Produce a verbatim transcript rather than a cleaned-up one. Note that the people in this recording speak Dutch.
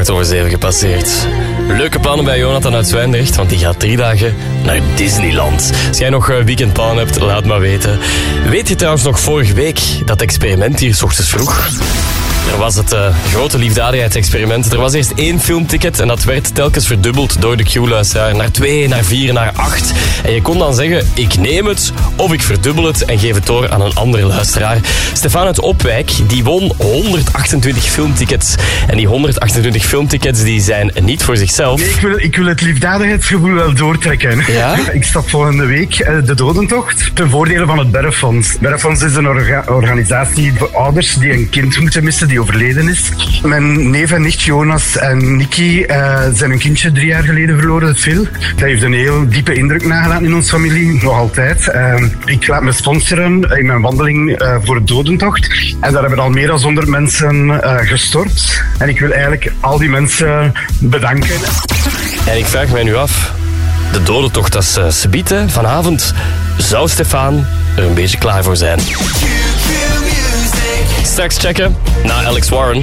kwart over zeven gepasseerd. Leuke plannen bij Jonathan uit Zwijndrecht, want die gaat drie dagen naar Disneyland. Als jij nog weekendplannen hebt, laat maar weten. Weet je trouwens nog vorige week dat experiment hier 's ochtends vroeg? Er was het uh, grote liefdadigheidsexperiment. Er was eerst één filmticket en dat werd telkens verdubbeld door de Q-luisteraar. Naar twee, naar vier, naar acht. En je kon dan zeggen, ik neem het of ik verdubbel het en geef het door aan een andere luisteraar. Stefan uit Opwijk, die won honderdachtentwintig filmtickets. En die honderdachtentwintig filmtickets die zijn niet voor zichzelf. Nee, ik wil, ik wil het liefdadigheidsgevoel wel doortrekken. Ja? Ik stap volgende week uh, de Dodentocht ten voordele van het Berrefonds. Berrefonds is een orga- organisatie voor ouders die een kind moeten missen die overleden is. Mijn neef en nicht Jonas en Nicky uh, zijn een kindje drie jaar geleden verloren, Phil. Dat heeft een heel diepe indruk nagelaten in onze familie, nog altijd. Uh, ik laat me sponsoren in mijn wandeling uh, voor de Dodentocht. En daar hebben al meer dan honderd mensen uh, gestort. En ik wil eigenlijk al die mensen bedanken. En ik vraag mij nu af, de Dodentocht, dat is uh, subiet, hè? Vanavond zou Stefan er een beetje klaar voor zijn. Straks checken na Alex Warren.